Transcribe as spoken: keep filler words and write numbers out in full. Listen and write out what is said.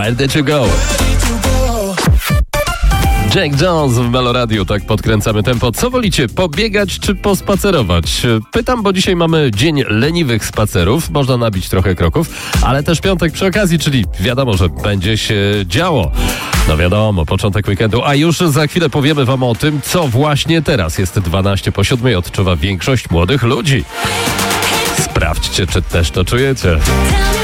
Ready to Go. Jack Jones w Meloradiu, tak podkręcamy tempo. Co wolicie, pobiegać czy pospacerować? Pytam, bo dzisiaj mamy dzień leniwych spacerów, można nabić trochę kroków, ale też piątek przy okazji, czyli wiadomo, że będzie się działo. No wiadomo, początek weekendu, a już za chwilę powiemy wam o tym, co właśnie teraz jest dwanaście po siódmej odczuwa większość młodych ludzi. Sprawdźcie, czy też to czujecie.